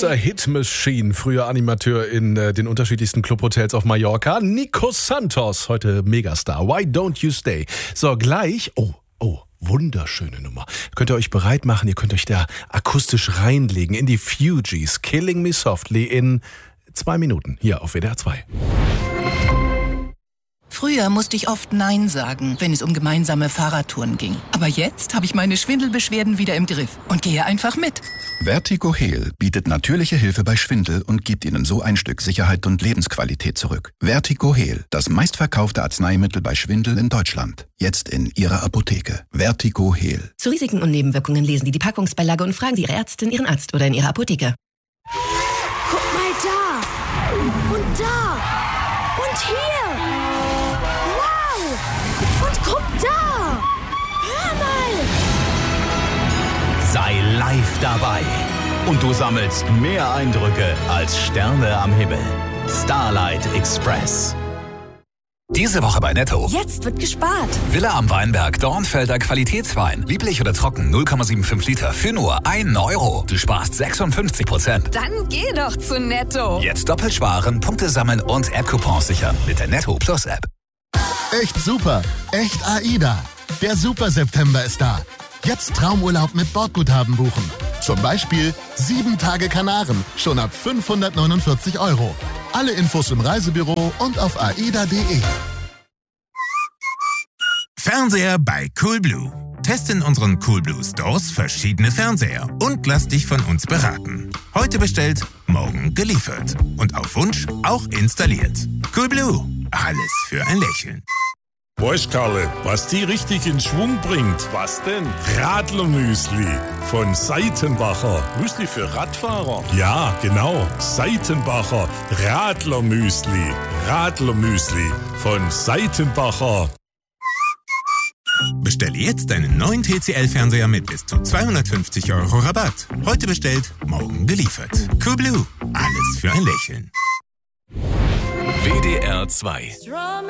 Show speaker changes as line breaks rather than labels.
Mr. Hit Machine, früher Animateur in den unterschiedlichsten Clubhotels auf Mallorca. Nico Santos, heute Megastar. Why Don't You Stay? So, gleich, wunderschöne Nummer. Könnt ihr euch bereit machen, ihr könnt euch da akustisch reinlegen in die Fugees. Killing Me Softly in 2 Minuten hier auf WDR 2.
Früher musste ich oft Nein sagen, wenn es um gemeinsame Fahrradtouren ging. Aber jetzt habe ich meine Schwindelbeschwerden wieder im Griff und gehe einfach mit.
Vertigo Heal bietet natürliche Hilfe bei Schwindel und gibt Ihnen so ein Stück Sicherheit und Lebensqualität zurück. Vertigo Heal, das meistverkaufte Arzneimittel bei Schwindel in Deutschland. Jetzt in Ihrer Apotheke. Vertigo Heal.
Zu Risiken und Nebenwirkungen lesen Sie die Packungsbeilage und fragen Sie Ihre Ärztin, Ihren Arzt oder in Ihrer Apotheke.
Guck mal da! Und da! Und hier! Und guck da! Hör mal!
Sei live dabei und du sammelst mehr Eindrücke als Sterne am Himmel. Starlight Express. Diese Woche bei Netto.
Jetzt wird gespart.
Villa am Weinberg, Dornfelder Qualitätswein. Lieblich oder trocken, 0,75 Liter für nur 1 Euro. Du sparst 56%.
Dann geh doch zu Netto.
Jetzt doppelt sparen, Punkte sammeln und App-Coupons sichern mit der Netto Plus App.
Echt super, echt AIDA. Der Super September ist da. Jetzt Traumurlaub mit Bordguthaben buchen. Zum Beispiel 7 Tage Kanaren, schon ab 549 €. Alle Infos im Reisebüro und auf aida.de.
Fernseher bei Coolblue. Teste in unseren Coolblue Stores verschiedene Fernseher und lass dich von uns beraten. Heute bestellt, morgen geliefert. Und auf Wunsch auch installiert. Coolblue. Alles für ein Lächeln.
Weißt Karle, was die richtig in Schwung bringt? Was denn? Radlermüsli von Seitenbacher. Müsli für Radfahrer? Ja, genau. Seitenbacher Radlermüsli. Radlermüsli von Seitenbacher.
Bestelle jetzt deinen neuen TCL-Fernseher mit bis zu 250 € Rabatt. Heute bestellt, morgen geliefert. Coolblue. Alles für ein Lächeln.
WDR 2.